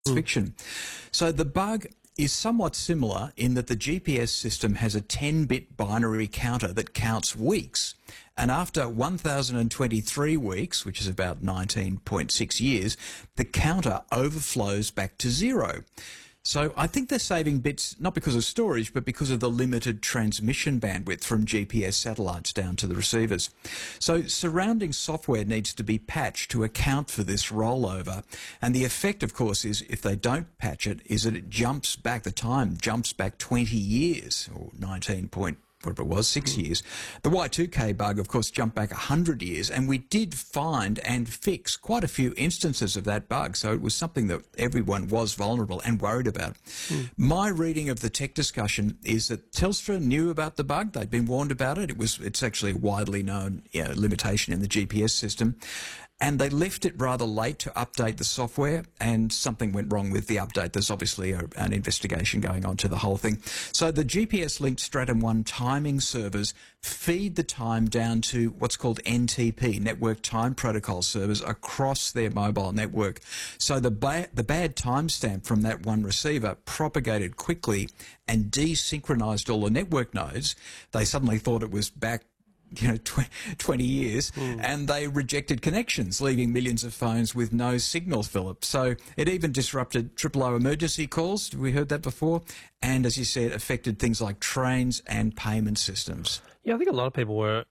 fiction. So the bug is somewhat similar in that the GPS system has a 10-bit binary counter that counts weeks. And after 1,023 weeks, which is about 19.6 years, the counter overflows back to zero. So I think they're saving bits, not because of storage, but because of the limited transmission bandwidth from GPS satellites down to the receivers. So surrounding software needs to be patched to account for this rollover. And the effect, of course, is if they don't patch it, is that it jumps back, the time jumps back 20 years, or 19 point whatever it was, 6 years. The Y2K bug, of course, jumped back 100 years, and we did find and fix quite a few instances of that bug, so it was something that everyone was vulnerable and worried about. My reading of the tech discussion is that Telstra knew about the bug. They'd been warned about it. It's actually a widely known limitation in the GPS system. And they left it rather late to update the software, and something went wrong with the update. There's obviously an investigation going on to the whole thing. So the GPS-linked Stratum 1 timing servers feed the time down to what's called NTP, Network Time Protocol servers, across their mobile network. So the bad timestamp from that one receiver propagated quickly and desynchronized all the network nodes. They suddenly thought it was back 20 years, and they rejected connections, leaving millions of phones with no signal, Philip. So it even disrupted 000 emergency calls. We heard that before. And as you said, affected things like trains and payment systems. Yeah, I think a lot of people were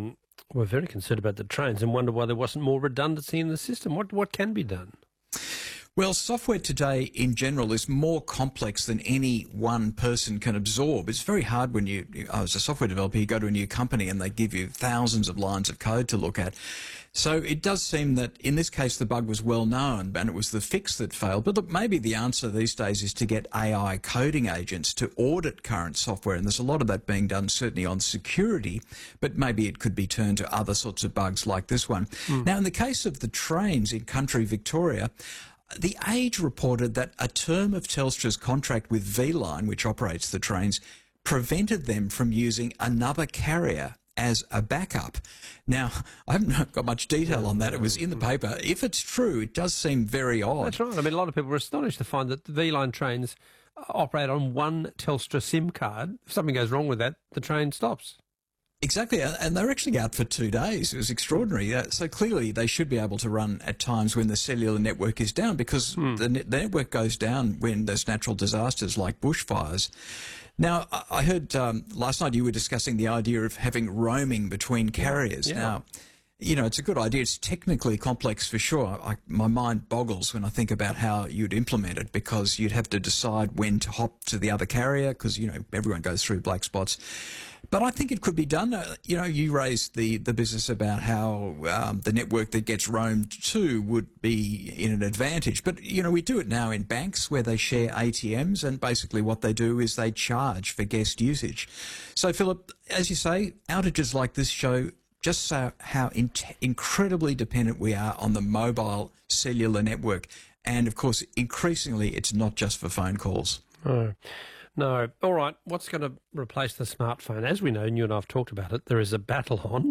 very concerned about the trains and wonder why there wasn't more redundancy in the system. What can be done? Well, software today in general is more complex than any one person can absorb. It's very hard when as a software developer, you go to a new company and they give you thousands of lines of code to look at. So it does seem that in this case the bug was well known and it was the fix that failed. But look, maybe the answer these days is to get AI coding agents to audit current software, and there's a lot of that being done certainly on security, but maybe it could be turned to other sorts of bugs like this one. Now, in the case of the trains in country Victoria, The Age reported that a term of Telstra's contract with V-Line, which operates the trains, prevented them from using another carrier as a backup. Now, I haven't got much detail on that. It was in the paper. If it's true, it does seem very odd. That's right. I mean, a lot of people were astonished to find that the V-Line trains operate on one Telstra SIM card. If something goes wrong with that, the train stops. Exactly, and they're actually out for 2 days. It was extraordinary. So clearly they should be able to run at times when the cellular network is down, because the network goes down when there's natural disasters like bushfires. Now, I heard last night you were discussing the idea of having roaming between carriers. Yeah. Now, it's a good idea. It's technically complex for sure. My mind boggles when I think about how you'd implement it, because you'd have to decide when to hop to the other carrier, because, everyone goes through black spots. But I think it could be done. You raised the business about how the network that gets roamed to would be in an advantage. But, we do it now in banks where they share ATMs, and basically what they do is they charge for guest usage. So, Philip, as you say, outages like this show just how incredibly dependent we are on the mobile cellular network. And, of course, increasingly it's not just for phone calls. No. All right. What's going to replace the smartphone? As we know, and you and I have talked about it, there is a battle on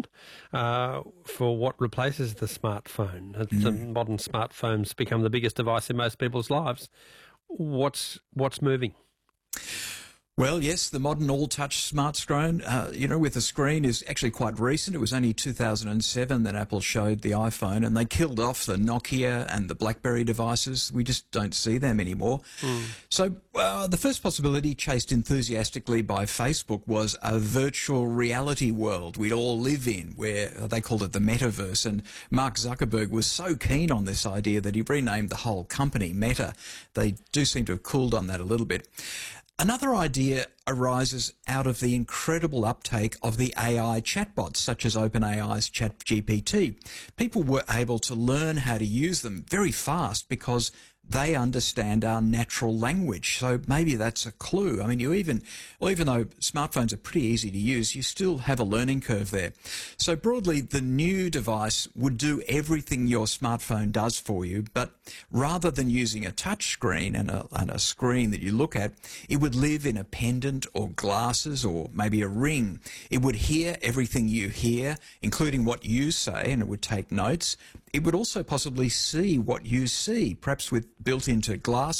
for what replaces the smartphone. The modern smartphones become the biggest device in most people's lives. What's moving? Well, yes, the modern all-touch smart screen, with a screen is actually quite recent. It was only 2007 that Apple showed the iPhone, and they killed off the Nokia and the BlackBerry devices. We just don't see them anymore. So the first possibility, chased enthusiastically by Facebook, was a virtual reality world we'd all live in, where they called it the metaverse. And Mark Zuckerberg was so keen on this idea that he renamed the whole company Meta. They do seem to have cooled on that a little bit. Another idea arises out of the incredible uptake of the AI chatbots, such as OpenAI's ChatGPT. People were able to learn how to use them very fast because they understand our natural language. So maybe that's a clue. I mean, even though smartphones are pretty easy to use, you still have a learning curve there. So broadly, the new device would do everything your smartphone does for you, but rather than using a touch screen and a screen that you look at, it would live in a pendant or glasses or maybe a ring. It would hear everything you hear, including what you say, and it would take notes. it would also possibly see what you see, perhaps with built into glasses